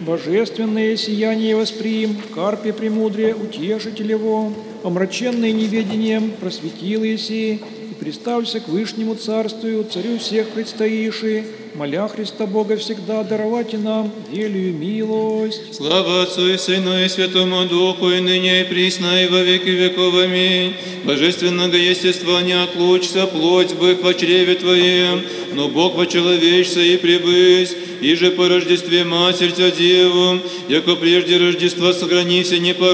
божественное сияние восприм, карпе премудрее утешитель его, омраченный неведением просветил еси, и представься к Вышнему Царствию, Царю всех предстоиши, моля Христа Бога всегда даровать и нам велию милость. Слава Отцу и Сыну и Святому Духу, и ныне и присно, и во веки веков. Аминь. Божественного естества не отлучься, плоть быв во чреве Твоем, но Бог вочеловечься и прибысь, и же по Рождестве Матерь Тя Деву, яко прежде Рождества сохранися непорочно,